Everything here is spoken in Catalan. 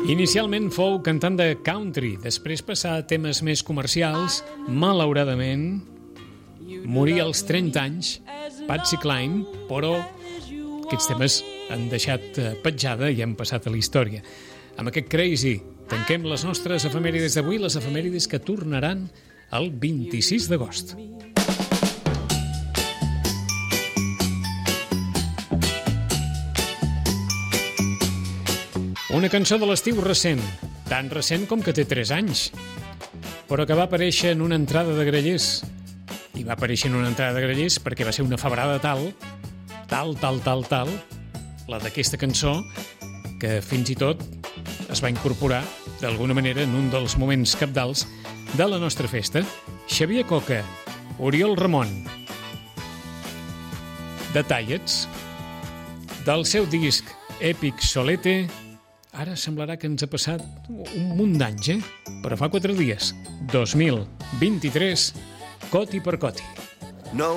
Inicialment fou cantant de country, després passà a temes més comercials. Malauradament, morí als 30 anys, Patsy Cline, però aquests temes han deixat petjada i han passat a la història. Amb aquest Crazy tanquem les nostres efemèrides d'avui, les efemèrides que tornaran el 26 d'agost. Una cançó de l'estiu recent, tan recent com que té 3 anys, però que va aparèixer en una entrada de Grallers. I va aparèixer en una entrada de Grallers perquè va ser una febrada tal, la d'aquesta cançó, que fins i tot es va incorporar d'alguna manera en un dels moments cabdals de la nostra festa. Xavier Coca, Oriol Ramon, The Tallets, del seu disc Èpic Solete. Ara semblarà que ens ha passat un munt d'anys, però fa 4 dies, 2023, Coti per Coti. No